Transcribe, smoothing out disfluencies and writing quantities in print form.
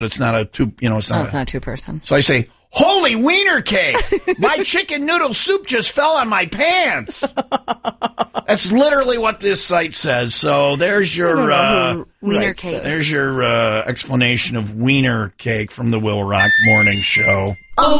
It's not a two, it's not. No, it's not a two-person. So I say, holy wiener cake! My chicken noodle soup just fell on my pants. That's literally what this site says. So there's your wiener cake. There's your explanation of wiener cake from the Will Rock Morning Show.